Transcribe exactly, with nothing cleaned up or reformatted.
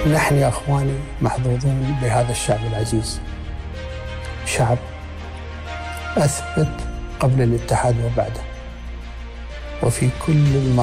نحن يا أخواني محظوظون بهذا الشعب العزيز، شعب أثبت قبل الاتحاد وبعده، وفي كل